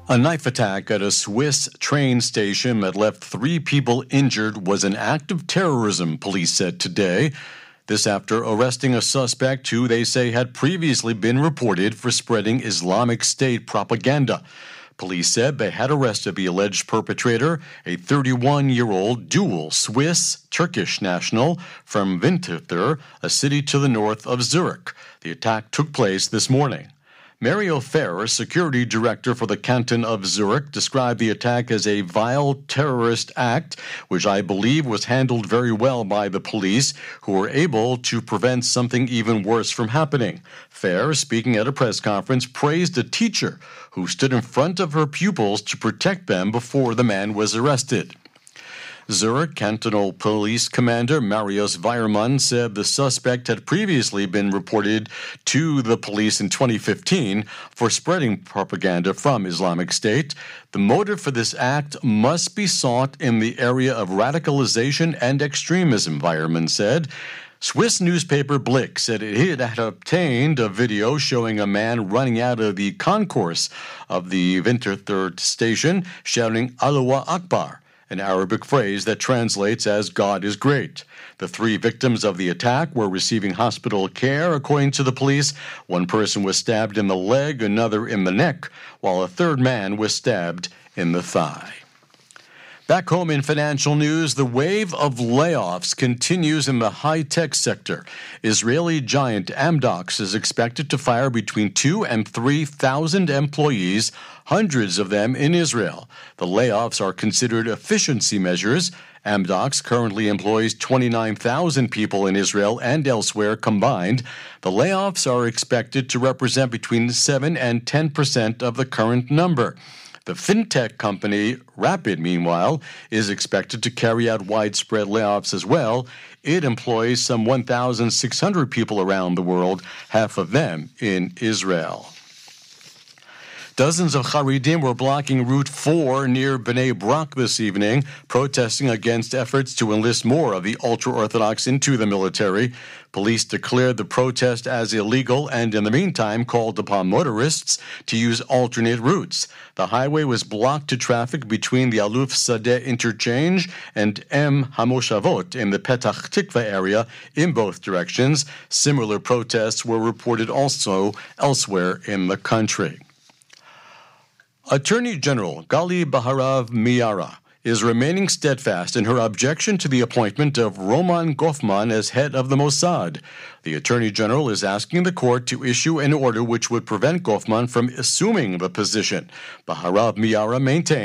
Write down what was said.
A knife attack at a Swiss train station that left 3 people injured was an act of terrorism, police said today. This after arresting a suspect who they say had previously been reported for spreading Islamic State propaganda. Police said they had arrested the alleged perpetrator, a 31-year-old dual Swiss-Turkish national from Winterthur, a city to the north of Zurich. The attack took place this morning. Mario Ferrer, security director for the canton of Zurich, described the attack as a vile terrorist act, which I believe was handled very well by the police, who were able to prevent something even worse from happening. Ferrer, speaking at a press conference, praised a teacher who stood in front of her pupils to protect them before the man was arrested. Zurich Cantonal Police Commander Marius Weiermann said the suspect had previously been reported to the police in 2015 for spreading propaganda from Islamic State. The motive for this act must be sought in the area of radicalization and extremism, Weiermann said. Swiss newspaper Blick said it had obtained a video showing a man running out of the concourse of the Winterthur station shouting Allahu Akbar, an Arabic phrase that translates as God is great. The 3 victims of the attack were receiving hospital care, according to the police. One person was stabbed in the leg, another in the neck, while a third man was stabbed in the thigh. Back home in financial news, the wave of layoffs continues in the high-tech sector. Israeli giant Amdocs is expected to fire between 2,000 and 3,000 employees, hundreds of them in Israel. The layoffs are considered efficiency measures. Amdocs currently employs 29,000 people in Israel and elsewhere combined. The layoffs are expected to represent between 7 and 10% of the current number. The fintech company Rapid, meanwhile, is expected to carry out widespread layoffs as well. It employs some 1,600 people around the world, half of them in Israel. Dozens of Haredim were blocking Route 4 near Bnei Brak this evening, protesting against efforts to enlist more of the ultra-Orthodox into the military. Police declared the protest as illegal and, in the meantime, called upon motorists to use alternate routes. The highway was blocked to traffic between the Aluf Sadeh interchange and M. Hamoshavot in the Petach Tikva area in both directions. Similar protests were reported also elsewhere in the country. Attorney General Gali Baharav Miara is remaining steadfast in her objection to the appointment of Roman Goffman as head of the Mossad. The Attorney General is asking the court to issue an order which would prevent Goffman from assuming the position. Baharav Miara maintains